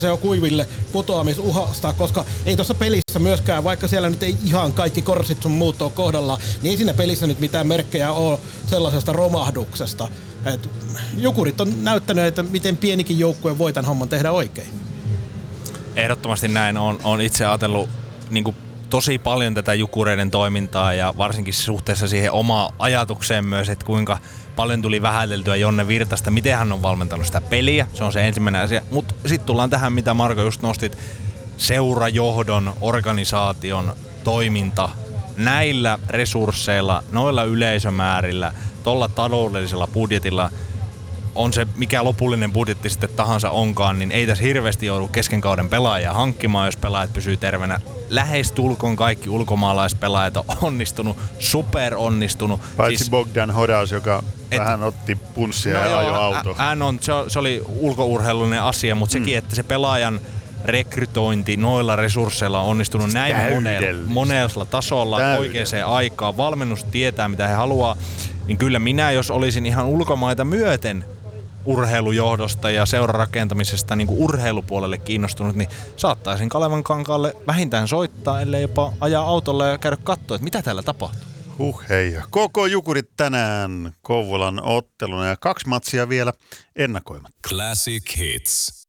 se on kuiville putoamisuhasta, koska ei tuossa pelissä myöskään, vaikka siellä nyt ei ihan kaikki korsit sun muut ole kohdallaan, niin ei siinä pelissä nyt mitään merkkejä ole sellaisesta romahduksesta. Jukurit on näyttänyt, että miten pienikin joukkue voi tämän homman tehdä oikein. Ehdottomasti näin. On itse ajatellut niin kuin tosi paljon tätä Jukureiden toimintaa ja varsinkin suhteessa siihen omaan ajatukseen myös, että kuinka paljon tuli vähäteltyä Jonne Virtasta, miten hän on valmentanut sitä peliä. Se on se ensimmäinen asia. Mutta sitten tullaan tähän, mitä Marko just nostit, seurajohdon, organisaation toiminta näillä resursseilla, noilla yleisömäärillä, tuolla taloudellisella budjetilla, on se mikä lopullinen budjetti sitten tahansa onkaan, niin ei tässä hirveästi joudu kesken kauden pelaajia hankkimaan, jos pelaajat pysyy terveenä. Lähestulkoon kaikki ulkomaalaispelaajat on onnistunut, super onnistunut. Paitsi siis Bogdan Hodas, joka vähän otti punssia ja ajoi auto. Se oli ulkourheilullinen asia, mutta sekin, että se pelaajan rekrytointi noilla resursseilla on onnistunut näin monella tasolla oikeaan aikaan. Valmennus tietää, mitä he haluaa. Niin kyllä minä, jos olisin ihan ulkomaita myöten urheilujohdosta ja seurarakentamisesta niin kuin urheilupuolelle kiinnostunut, niin saattaisin Kalevan kankaalle vähintään soittaa, ellei jopa ajaa autolla ja käydä katsoa, että mitä täällä tapahtuu. Hei. Koko Jukurit tänään Kouvolan otteluna ja 2 matsia vielä ennakoimatta. Classic Hits.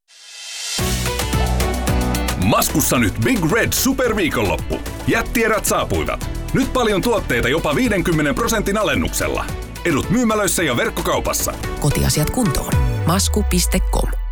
Maskussa nyt Big Red Superviikonloppu. Jättierät saapuivat. Nyt paljon tuotteita jopa 50% alennuksella. Edut myymälöissä ja verkkokaupassa. Kotiasiat kuntoon. Masku.com